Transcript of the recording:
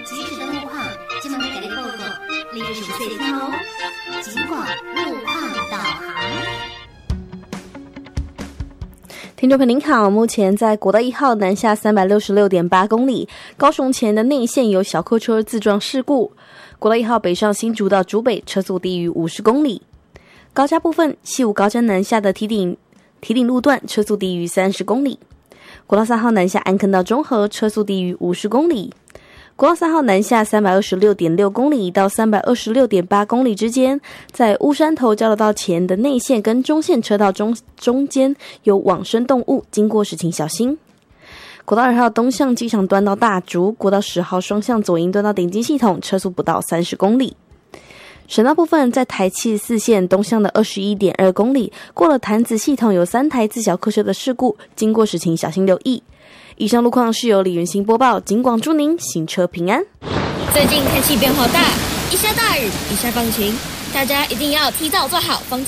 即时的路况，今晚给你报告，你要详细听哦。警广路况导航。 听众朋友您好，目前在国道1号南下366.8公里，高雄前的内线有小客车自撞事故。国道1号北上新竹到竹北，车速低于50公里。高架部分，西武高架南下的堤顶路段，车速低于30公里。国道3号南下安坑到中和，车速低于50公里。国道3号南下326.6公里到326.8公里之间，在乌山头交流道前的内线跟中线车道中间有往生动物，经过时请小心。国道2号东向机场端到大竹，国道10号双向左营端到顶金系统，车速不到30公里。省道部分，在台74线东向的 21.2 公里，过了潭子系统有3台自小客车的事故，经过时请小心留意。以上路况是由李元兴播报，警广祝您行车平安。 最近天气变化大，一下大雨，一下放晴，大家一定要提早做好防灾